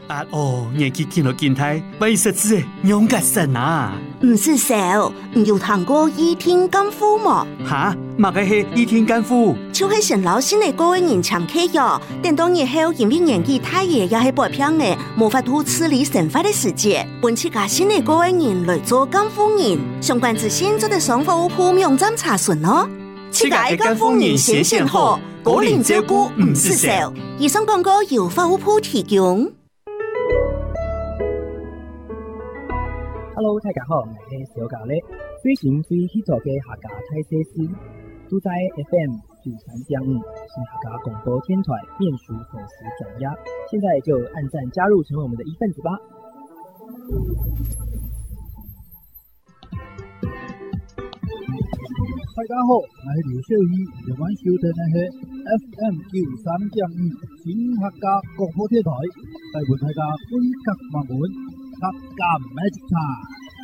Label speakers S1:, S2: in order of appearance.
S1: 啊哦，年纪见到见睇，为实质养个神啊！
S2: 唔是少，你有听过倚天干夫吗？
S1: 哈，乜嘅系倚天干夫？
S2: 就是成老先嚟嗰位人常客哟。等到日後因為年紀太爺也係白偏嘅，無法度處理神法的世界，本次家先嚟嗰位人來做干夫人。相關資訊就得上服務鋪網站查詢咯。
S1: 世界嘅干夫人顯現好，果然照顧唔是少。
S2: 以上廣告由服務鋪提供。
S3: Hello， 大家好，我是小咖喱，最新最 hit 嘅客家泰西斯，都在 FM 93.5，是客家廣播天團面書粉絲專頁，現在就按讚加入，成為我們的一份子吧。
S4: 大家好，我係廖少宇，台灣收聽嘅係 FM 93.5新客家廣播天台，帶俾大家歡樂滿滿。客家 Magic Time。